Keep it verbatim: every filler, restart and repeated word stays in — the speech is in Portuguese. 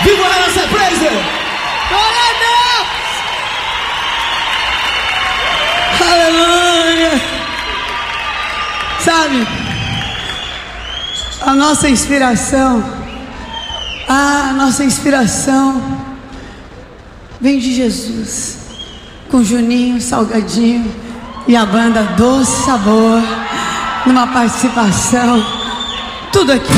Viva a nossa praise! Glória a Deus! Aleluia! Sabe, a nossa inspiração, a nossa inspiração vem de Jesus, com Juninho, Salgadinho e a banda Doce Sabor, numa participação, tudo aqui.